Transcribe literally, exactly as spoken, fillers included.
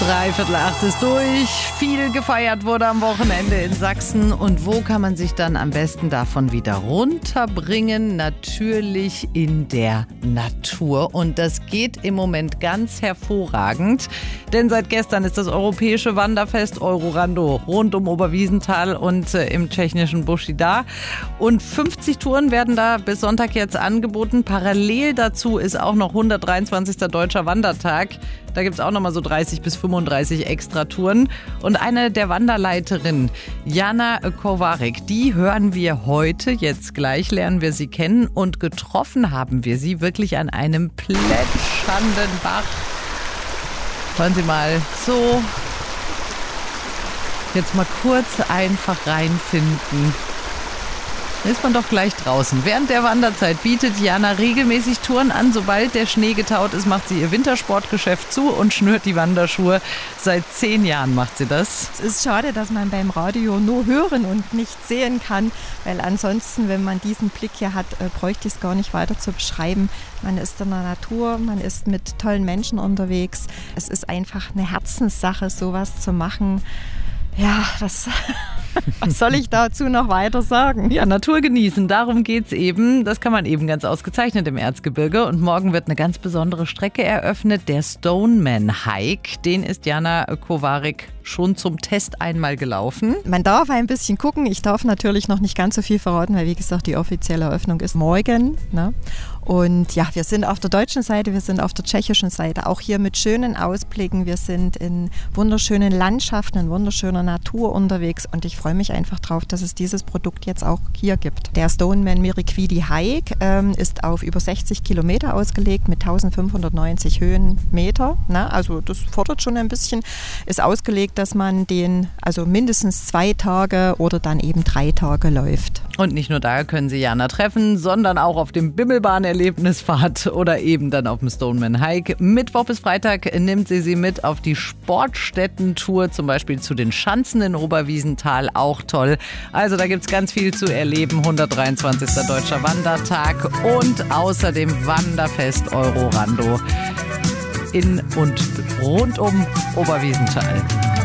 Dreiviertel acht ist durch. Viel gefeiert wurde am Wochenende in Sachsen. Und wo kann man sich dann am besten davon wieder runterbringen? Natürlich in der Natur. Und das geht im Moment ganz hervorragend. Denn seit gestern ist das europäische Wanderfest Eurorando rund um Oberwiesenthal und äh, im tschechischen Buši da. Und fünfzig Touren werden da bis Sonntag jetzt angeboten. Parallel dazu ist auch noch hundertdreiundzwanzigster Deutscher Wandertag. Da gibt es auch noch mal so dreißig bis fünfunddreißig Extratouren. Und eine der Wanderleiterinnen, Jana Kovarik, die hören wir heute. Jetzt gleich lernen wir sie kennen. Und getroffen haben wir sie wirklich an einem plätschernden Bach. Hören Sie mal, so. Jetzt mal kurz einfach reinfinden. Da ist man doch gleich draußen. Während der Wanderzeit bietet Jana regelmäßig Touren an. Sobald der Schnee getaut ist, macht sie ihr Wintersportgeschäft zu und schnürt die Wanderschuhe. Seit zehn Jahren macht sie das. Es ist schade, dass man beim Radio nur hören und nicht sehen kann, weil ansonsten, wenn man diesen Blick hier hat, bräuchte ich es gar nicht weiter zu beschreiben. Man ist in der Natur, man ist mit tollen Menschen unterwegs. Es ist einfach eine Herzenssache, sowas zu machen. Ja, das, was soll ich dazu noch weiter sagen? Ja, Natur genießen, darum geht's eben. Das kann man eben ganz ausgezeichnet im Erzgebirge. Und morgen wird eine ganz besondere Strecke eröffnet, der Stoneman Hike. Den ist Jana Kovarik schon zum Test einmal gelaufen. Man darf ein bisschen gucken. Ich darf natürlich noch nicht ganz so viel verraten, weil wie gesagt, die offizielle Eröffnung ist morgen. Ne? Und ja, wir sind auf der deutschen Seite, wir sind auf der tschechischen Seite, auch hier mit schönen Ausblicken. Wir sind in wunderschönen Landschaften, in wunderschöner Natur unterwegs und ich freue mich einfach drauf, dass es dieses Produkt jetzt auch hier gibt. Der Stoneman Miriquidi Hike ähm, ist auf über sechzig Kilometer ausgelegt mit eintausendfünfhundertneunzig Höhenmeter. Ne? Also das fordert schon ein bisschen, ist ausgelegt, dass man den also mindestens zwei Tage oder dann eben drei Tage läuft. Und nicht nur da können Sie Jana treffen, sondern auch auf dem Bimmelbahn-Erlebnisfahrt oder eben dann auf dem Stoneman Hike. Mittwoch bis Freitag nimmt sie sie mit auf die Sportstättentour, zum Beispiel zu den Schanzen in Oberwiesenthal, auch toll. Also da gibt es ganz viel zu erleben. hundertdreiundzwanzigster Deutscher Wandertag und außerdem Wanderfest Eurorando in und rund um Oberwiesenthal.